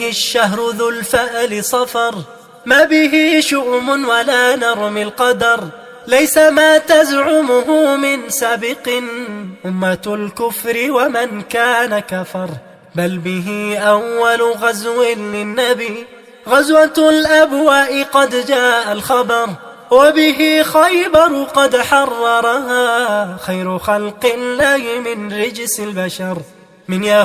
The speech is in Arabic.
الشهر ذو الفأل صفر، ما به شؤم ولا نرمي القدر، ليس ما تزعمه من سابق أمة الكفر ومن كان كفر، بل به أول غزو للنبي غزوة الأبواء قد جاء الخبر، وبه خيبر قد حررها خير خلق الله من رجس البشر. من